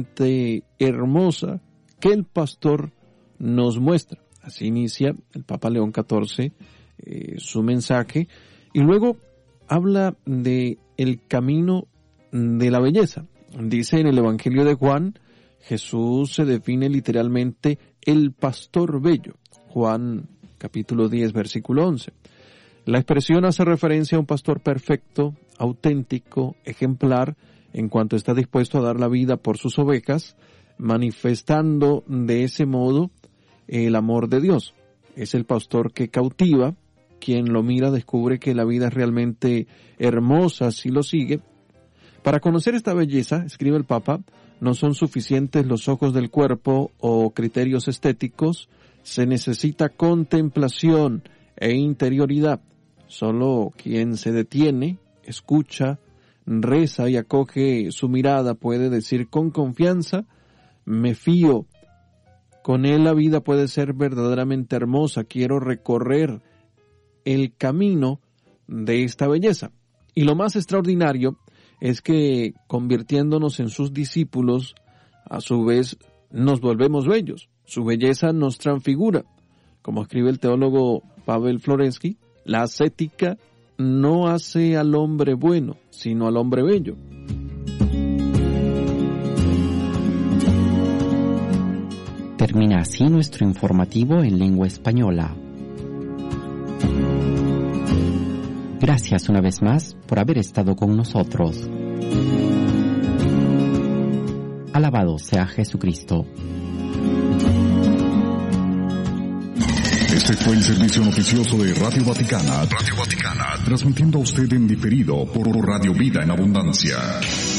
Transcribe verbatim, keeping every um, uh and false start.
hermosa que el pastor nos muestra. Así inicia el Papa León catorce eh, su mensaje, y luego habla de el camino de la belleza. Dice en el Evangelio de Juan, Jesús se define literalmente el pastor bello. Juan capítulo diez, versículo once. La expresión hace referencia a un pastor perfecto, auténtico, ejemplar, en cuanto está dispuesto a dar la vida por sus ovejas, manifestando de ese modo el amor de Dios. Es el pastor que cautiva. Quien lo mira descubre que la vida es realmente hermosa si lo sigue. Para conocer esta belleza, escribe el Papa, no son suficientes los ojos del cuerpo o criterios estéticos, se necesita contemplación e interioridad. Solo quien se detiene, escucha, reza y acoge su mirada puede decir con confianza, me fío. Con él la vida puede ser verdaderamente hermosa, quiero recorrer el camino de esta belleza. Y lo más extraordinario es que, convirtiéndonos en sus discípulos, a su vez nos volvemos bellos. Su belleza nos transfigura. Como escribe el teólogo Pavel Florensky, la ascética no hace al hombre bueno, sino al hombre bello. Termina así nuestro informativo en lengua española. Gracias una vez más por haber estado con nosotros. Alabado sea Jesucristo. Este fue el servicio noticioso de Radio Vaticana, Radio Vaticana, transmitiendo a usted en diferido por Radio Vida en Abundancia.